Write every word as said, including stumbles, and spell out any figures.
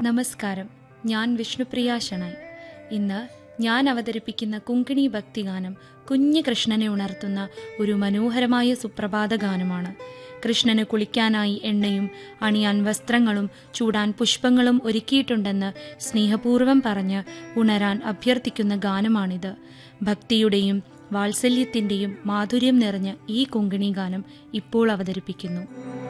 നമസ്കാരം, ഞാൻ വിഷ്ണുപ്രിയ ഷണായി. ഇന്ന് ഞാൻ അവതരിപ്പിക്കുന്ന കുങ്കിണി ഭക്തിഗാനം കുഞ്ഞു കൃഷ്ണനെ ഉണർത്തുന്ന ഒരു മനോഹരമായ സുപ്രഭാത ഗാനമാണ്. കൃഷ്ണന് കുളിക്കാനായി എണ്ണയും അണിയാൻ വസ്ത്രങ്ങളും ചൂടാൻ പുഷ്പങ്ങളും ഒരുക്കിയിട്ടുണ്ടെന്ന് സ്നേഹപൂർവ്വം പറഞ്ഞ് ഉണരാൻ അഭ്യർത്ഥിക്കുന്ന ഗാനമാണിത്. ഭക്തിയുടെയും വാത്സല്യത്തിൻ്റെയും മാധുര്യം നിറഞ്ഞ ഈ കുങ്കിണി ഗാനം ഇപ്പോൾ അവതരിപ്പിക്കുന്നു.